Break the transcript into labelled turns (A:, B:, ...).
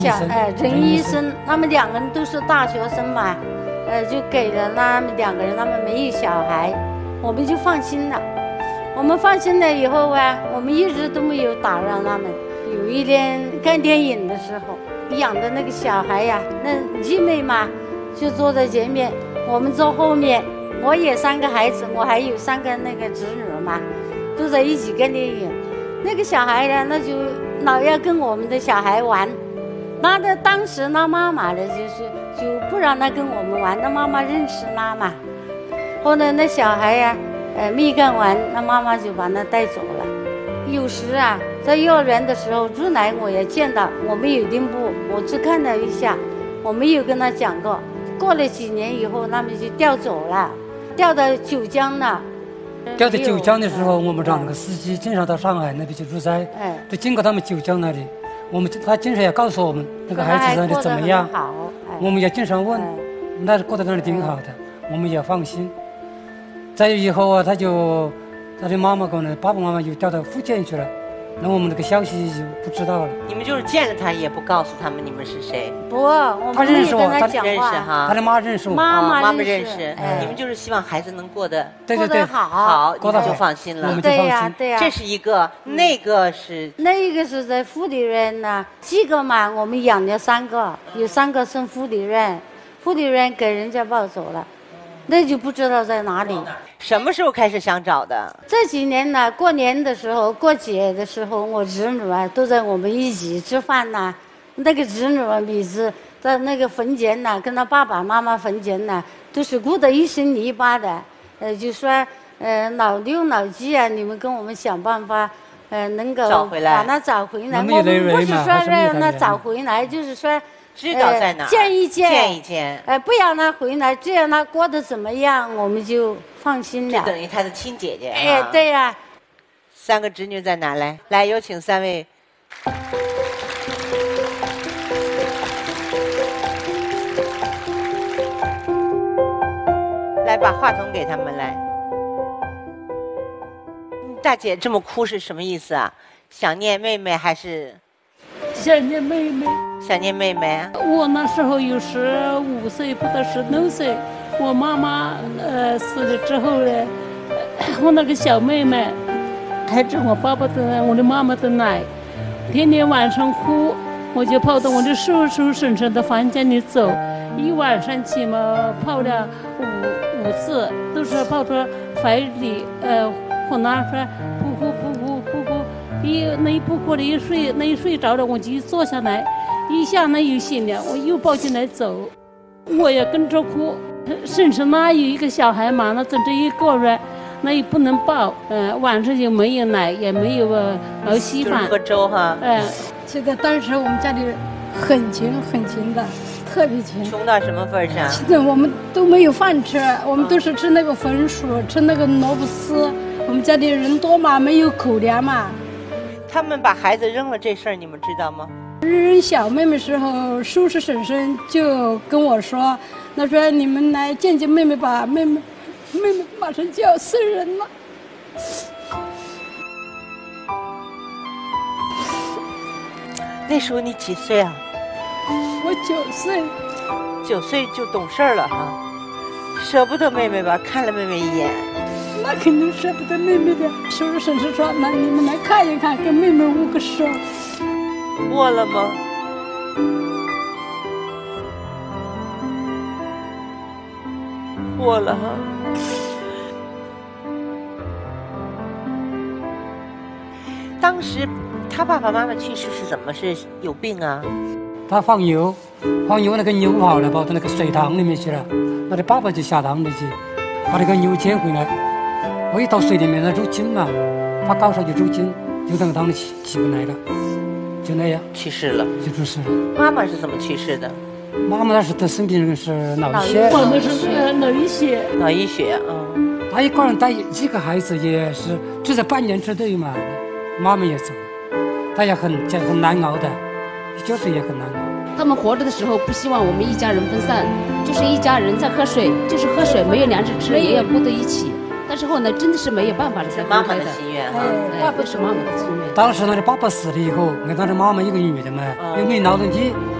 A: 陈医生，他们2个人都是大学生嘛，就给了他们2个人，他们没有小孩，我们就放心了。我们放心了以后啊，我们一直都没有打扰他们。有一天看电影的时候，养的那个小孩呀，那继妹嘛，就坐在前面，我们坐后面。我也3个孩子，我还有3个那个侄女嘛，都在一起看电影。那个小孩呢，那就老要跟我们的小孩玩。当时那妈妈呢，就不让他跟我们玩，那妈妈认识他嘛。后来那小孩呀，没干完，那妈妈就把他带走了。有时啊，在幼儿园的时候，出来我也见到，我没有定步，我只看了一下，我没有跟他讲过。过了几年以后，他们就调走了，调到九江了。
B: 调到九江的时候，我们让那个司机经常到上海那边去出差，就经过他们九江那里，他经常也告诉我们那个孩子那里怎么样，我们也经常问，那过得那里挺好的，我们也放心。再以后啊，他的妈妈跟爸爸妈妈又调到福建去了，那我们这个消息就不知道了。
C: 你们就是见了他也不告诉他们你们是谁？
A: 不，我们没有跟他讲话。
B: 他的妈认识我，
A: 妈妈
C: 认识。你们就是希望孩子能过得
A: 好，
C: 你们就放心了。
A: 对呀。
C: 这是一个，那个是
A: 在护理院呢，几个嘛，我们养了3个，有3个送护理院，护理院给人家抱走了，那就不知道在哪里。
C: 什么时候开始想找的？
A: 这几年呢，过年的时候、过节的时候，我侄女啊都在我们一起吃饭呐。那个侄女啊，每次在那个坟前呐，跟她爸爸妈妈坟前呐，都是哭得一身泥巴的。就说老六老七啊，你们跟我们想办法，能够把他找回来。我们不是说让他找回来，就是说。
C: 知道在哪，
A: 见一见，不让他回来，只要他过得怎么样，我们就放心了。
C: 就等于他的亲姐姐。
A: 对呀。
C: 3个侄女在哪来？来，有请3位。来，把话筒给他们来。大姐这么哭是什么意思啊？想念妹妹还是？
D: 想念妹妹。
C: 想念妹妹。
D: 我那时候有15岁，不到16岁。我妈妈死了之后呢，我那个小妹妹还着我爸爸的、我的妈妈的奶，天天晚上哭，我就跑到我的叔叔婶婶的房间里走，一晚上起码泡了5次，都是泡到怀里，和那说噗，那一不过了一睡着了，我就坐下来，一下呢又醒了，我又抱进来走，我也跟着哭。婶婶那有一个小孩嘛，那整整1个月，那也不能抱，晚上就没有奶，也没有熬稀饭，
C: 喝粥哈。
E: 这个当时我们家里很穷的，特别穷。
C: 穷到什么份上？
E: 现在我们都没有饭吃，我们都是吃那个红薯，吃那个萝卜丝。我们家里人多嘛，没有口粮嘛。
C: 他们把孩子扔了这事儿，你们知道吗？
E: 扔小妹妹时候，叔叔婶婶就跟我说，他说你们来见见妹妹吧，妹妹马上就要生人了。
C: 那时候你几岁啊？
E: 我9岁。
C: 9岁就懂事了哈，舍不得妹妹吧？看了妹妹一眼。
E: 那肯定舍不得妹妹的。叔叔婶婶说，那你们来看一看，跟妹妹握个手。
C: 握了吗？握了哈。当时他爸爸妈妈去世是怎么？是有病啊？
B: 他放牛那个牛跑了，跑到那个水塘里面去了，他的爸爸就下塘里去，把那个牛捡回来。我一到水里面，那入筋嘛，发高烧就入筋，就那个当起不来了，就那样
C: 去世了，
B: 就去世了。
C: 妈妈是怎么去世的？
B: 妈妈那时她生病是脑溢血，
D: 我们是脑溢血，
B: 她一个人带几个孩子也是，就在半年之内嘛，妈妈也走了，她也很难熬的，就是也很难熬。
F: 他们活着的时候不希望我们一家人分散，就是一家人在喝水，就是喝水没有粮食吃，也要顾在一起。 但是后来真的是没有办法了才
C: 妈妈的心愿哈，
F: 爸爸是妈妈的心愿。
B: 当时那里爸爸死了以后，我当时妈妈一个女的嘛，又没劳动力。